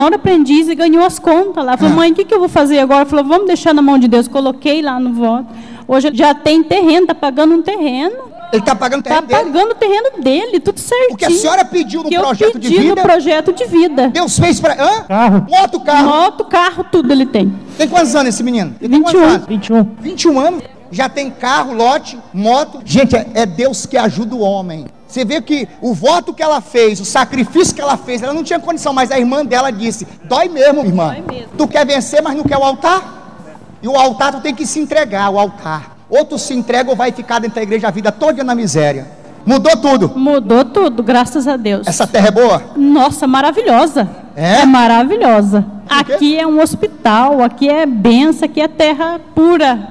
Era aprendiz e ganhou as contas lá. Falou, mãe, o que eu vou fazer agora? Falou, vamos deixar na mão de Deus. Coloquei lá no voto. Hoje ele já tem terreno, está pagando um terreno. Ele está pagando o terreno dele? Está pagando o terreno dele, tudo certinho. O que a senhora pediu no projeto de vida? Eu pedi no projeto de vida. Deus fez para... Carro. Moto, carro. Moto, carro, tudo ele tem. Tem quantos anos esse menino? Ele 21. 21 anos. Já tem carro, lote, moto. Gente, é Deus que ajuda o homem. Você vê que o voto que ela fez, o sacrifício que ela fez, ela não tinha condição, mas a irmã dela disse, dói mesmo, irmã. Dói mesmo. Tu quer vencer, mas não quer o altar? E o altar tu tem que se entregar, o altar. Ou tu se entrega ou vai ficar dentro da igreja a vida toda na miséria. Mudou tudo? Mudou tudo, graças a Deus. Essa terra é boa? Nossa, maravilhosa. É? É maravilhosa. Aqui é um hospital, aqui é benção, aqui é terra pura.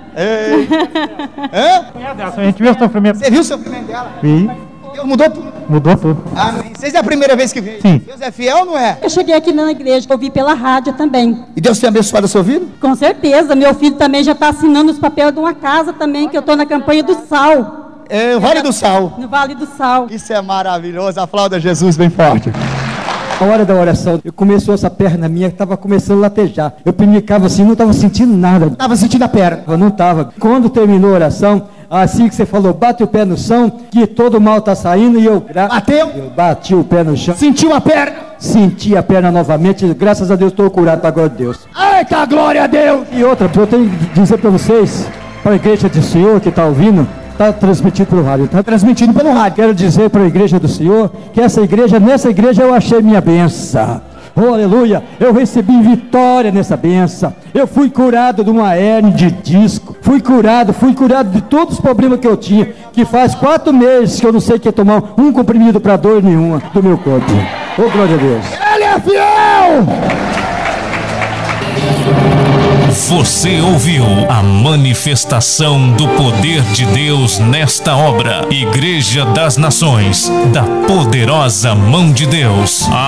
A gente viu o sofrimento. Você viu o sofrimento dela? Vi. Deus mudou tudo. Mudou tudo. Amém. Vocês é a primeira vez que veio? Sim. Deus é fiel ou não é? Eu cheguei aqui na igreja, ouvi pela rádio também. E Deus tem abençoado a sua vida? Com certeza, meu filho também já está assinando os papéis de uma casa também, que eu estou na campanha do Sal. É o Vale do Sal. No Vale do Sal. Isso é maravilhoso. Aplauda Jesus bem forte. A hora da oração, começou essa perna minha, estava começando a latejar. Eu pinicava assim, não estava sentindo nada. Estava sentindo a perna? Eu não estava. Quando terminou a oração, assim que você falou, bate o pé no chão, que todo o mal está saindo, e eu... Bateu? Eu bati o pé no chão. Sentiu a perna? Senti a perna novamente, graças a Deus estou curado, para a glória de Deus. Eita, glória a Deus! E outra, eu tenho que dizer para vocês, para a igreja do Senhor que está ouvindo, está transmitido pelo rádio. Está transmitido pelo rádio. Quero dizer para a igreja do Senhor que nessa igreja eu achei minha benção. Oh, aleluia, eu recebi vitória nessa benção. Eu fui curado de uma hérnia de disco. Fui curado de todos os problemas que eu tinha. Que faz 4 meses que eu não sei o que tomar um comprimido para dor nenhuma do meu corpo. Oh, glória a Deus. Ele é fiel! Você ouviu a manifestação do poder de Deus nesta obra. Igreja das Nações, da poderosa mão de Deus.